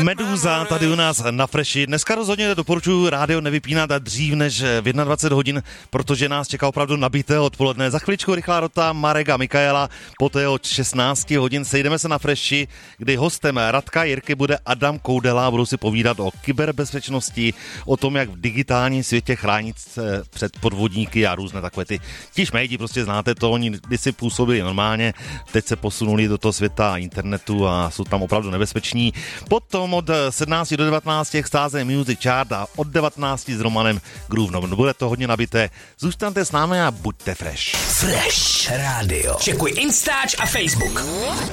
Meduza tady u nás na Freši. Dneska rozhodně doporučuji rádio nevypínat dřív než v 21 hodin, protože nás čeká opravdu nabité odpoledne. Za chviličku rychlá rota Marek a Mikaela, poté od 16 hodin sejdeme se na Freši, kdy hostem Radka Jirky bude Adam Koudela. Budou si povídat o kyberbezpečnosti, o tom, jak v digitálním světě chránit se před podvodníky a různé takové ty šmejdi, prostě znáte to, oni kdysi působili normálně, teď se posunuli do toho světa internetu a jsou tam opravdu nebezpeční. Potom od 17 do 19 stáze Music Chart a od 19 s Romanem Groove. No, bude to hodně nabité. Zůstaňte s námi a buďte fresh. Fresh Radio. Čekuj Instač a Facebook.